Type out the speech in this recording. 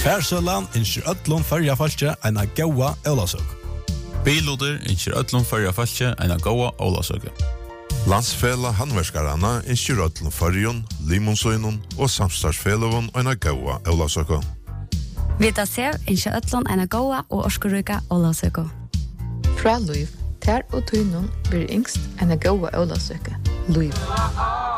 Färsølan innskjer ötlun førja falskje en a gaua Ólavsøk. Biluder innskjer ötlun førja falskje en a gaua Ólavsøk. Landsfela handverkarana innskjer ötlun førjun, limonsøynun og samstartsfelavun en a gaua Ólavsøk. Vita sev innskjer ötlun en a gaua og orskuruka Ólavsøk. Fra Luiv, ter og tøynun blir yngst en a gaua Ólavsøk. Luiv.